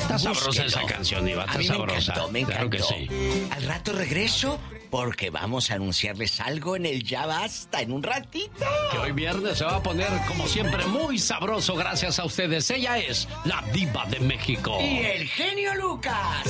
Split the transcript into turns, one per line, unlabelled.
Está sabrosa esa canción, Iba. Está sabrosa.
Me encantó.
Claro que sí.
Al rato regreso porque vamos a anunciarles algo en el Ya Basta en un ratito.
Que hoy viernes se va a poner, como siempre, muy sabroso gracias a ustedes. Ella es la Diva de México.
Y el genio Lucas.